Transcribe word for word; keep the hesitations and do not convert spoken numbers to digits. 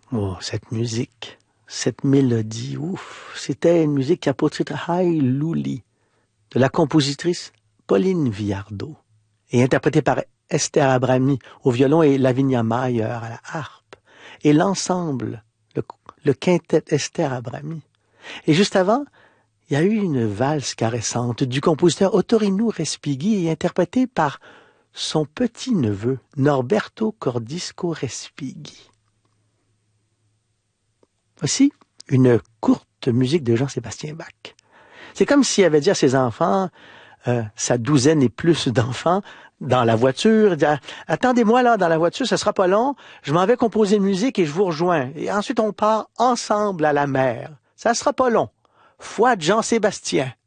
Oh, cette musique, cette mélodie, ouf, c'était une musique qui a pour titre Hi Luli, de la compositrice Pauline Viardot, et interprétée par Esther Abrami au violon et Lavinia Mayer à la harpe, et l'ensemble, le, le quintet Esther Abrami. Et juste avant, il y a eu une valse caressante du compositeur Ottorino Respighi et interprétée par son petit-neveu Norberto Cordisco Respighi. Voici une courte musique de Jean-Sébastien Bach. C'est comme s'il avait dit à ses enfants, euh, sa douzaine et plus d'enfants, dans la voiture, il dit, attendez-moi là dans la voiture, ce sera pas long, je m'en vais composer une musique et je vous rejoins. Et ensuite on part ensemble à la mer. Ça sera pas long. Foi de Jean-Sébastien.